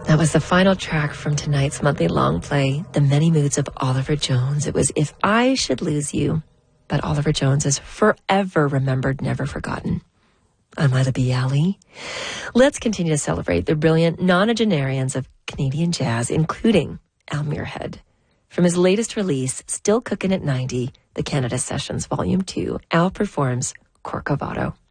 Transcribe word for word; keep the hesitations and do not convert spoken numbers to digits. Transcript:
That was the final track from tonight's monthly long play, The Many Moods of Oliver Jones. It was If I Should Lose You, but Oliver Jones is forever remembered, never forgotten. I'm Lila B. Alley. Let's continue to celebrate the brilliant nonagenarians of Canadian jazz, including Al Muirhead. From his latest release, Still Cookin' at ninety, the Canada Sessions Volume two, Al performs Corcovado.